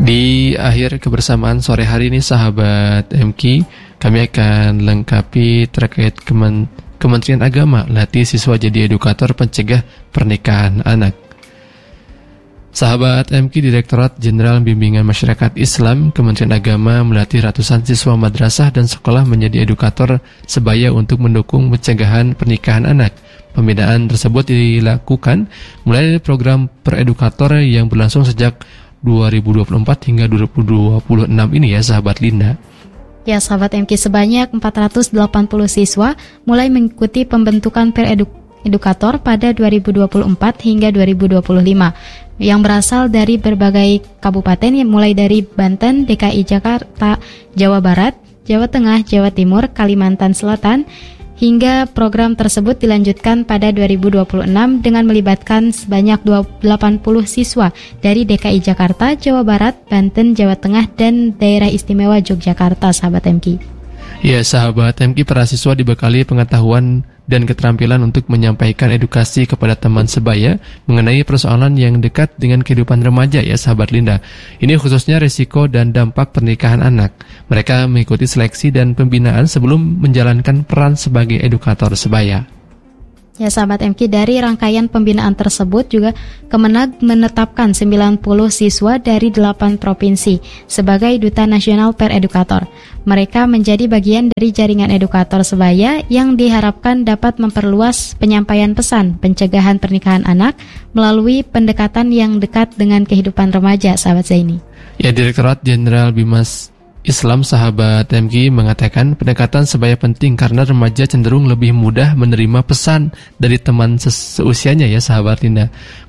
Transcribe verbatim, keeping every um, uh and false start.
Di akhir kebersamaan sore hari ini sahabat M K, kami akan lengkapi terkait Kemen- Kementerian Agama latih siswa jadi edukator pencegah pernikahan anak. Sahabat M K, Direktorat Jenderal Bimbingan Masyarakat Islam Kementerian Agama melatih ratusan siswa madrasah dan sekolah menjadi edukator sebaya untuk mendukung pencegahan pernikahan anak. Pembinaan tersebut dilakukan mulai dari program peredukator yang berlangsung sejak dua ribu dua puluh empat hingga dua ribu dua puluh enam ini ya sahabat Linda. Ya sahabat M K, sebanyak empat ratus delapan puluh siswa mulai mengikuti pembentukan peredukator pada dua ribu dua puluh empat hingga dua ribu dua puluh lima yang berasal dari berbagai kabupaten yang mulai dari Banten, D K I Jakarta, Jawa Barat, Jawa Tengah, Jawa Timur, Kalimantan Selatan. Hingga program tersebut dilanjutkan pada dua ribu dua puluh enam dengan melibatkan sebanyak delapan puluh siswa dari D K I Jakarta, Jawa Barat, Banten, Jawa Tengah, dan Daerah Istimewa Yogyakarta, sahabat M K. Ya sahabat M K, para siswa dibekali pengetahuan dan keterampilan untuk menyampaikan edukasi kepada teman sebaya mengenai persoalan yang dekat dengan kehidupan remaja ya sahabat Linda. Ini khususnya risiko dan dampak pernikahan anak. Mereka mengikuti seleksi dan pembinaan sebelum menjalankan peran sebagai edukator sebaya. Ya sahabat M K, dari rangkaian pembinaan tersebut juga Kemenag menetapkan sembilan puluh siswa dari delapan provinsi sebagai Duta Nasional Peredukator. Mereka menjadi bagian dari jaringan edukator sebaya yang diharapkan dapat memperluas penyampaian pesan pencegahan pernikahan anak melalui pendekatan yang dekat dengan kehidupan remaja, sahabat Zaini. Ya, Direktorat Jenderal Bimas Islam sahabat M K mengatakan pendekatan sebaya penting karena remaja cenderung lebih mudah menerima pesan dari teman seusianya ya sahabat Linda.